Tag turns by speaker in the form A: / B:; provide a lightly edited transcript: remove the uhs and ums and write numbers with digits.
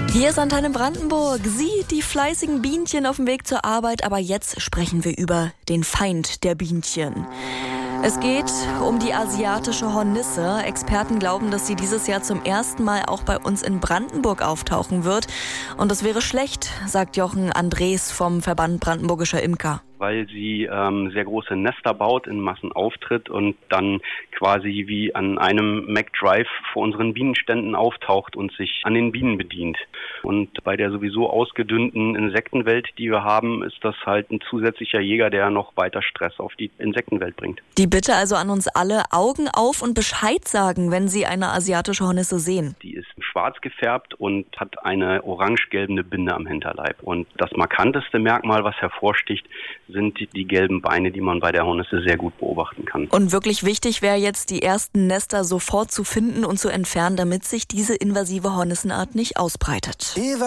A: Hier ist Antenne Brandenburg. Sie, die fleißigen Bienchen auf dem Weg zur Arbeit. Aber jetzt sprechen wir über den Feind der Bienchen. Es geht um die asiatische Hornisse. Experten glauben, dass sie dieses Jahr zum ersten Mal auch bei uns in Brandenburg auftauchen wird. Und das wäre schlecht, sagt Jochen Andres vom Verband Brandenburgischer Imker.
B: Weil sie sehr große Nester baut, in Massen auftritt und dann quasi wie an einem McDrive vor unseren Bienenständen auftaucht und sich an den Bienen bedient. Und bei der sowieso ausgedünnten Insektenwelt, die wir haben, ist das halt ein zusätzlicher Jäger, der noch weiter Stress auf die Insektenwelt bringt.
A: Die Bitte also an uns alle, Augen auf und Bescheid sagen, wenn Sie eine asiatische Hornisse sehen.
B: Die ist schwarz gefärbt und hat eine orange-gelbene Binde am Hinterleib. Und das markanteste Merkmal, was hervorsticht, sind die gelben Beine, die man bei der Hornisse sehr gut beobachten kann.
A: Und wirklich wichtig wäre jetzt, die ersten Nester sofort zu finden und zu entfernen, damit sich diese invasive Hornissenart nicht ausbreitet.